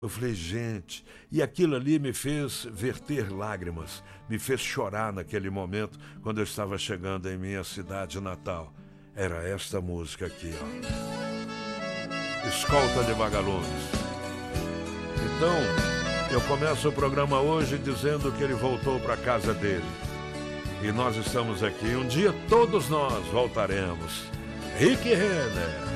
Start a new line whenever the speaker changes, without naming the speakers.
Eu falei, gente, e aquilo ali me fez verter lágrimas, me fez chorar naquele momento, quando eu estava chegando em minha cidade natal. Era esta música aqui, ó. Escolta de Vagalumes. Então, eu começo o programa hoje dizendo que ele voltou para casa dele. E nós estamos aqui. Um dia todos nós voltaremos. Rick Renner.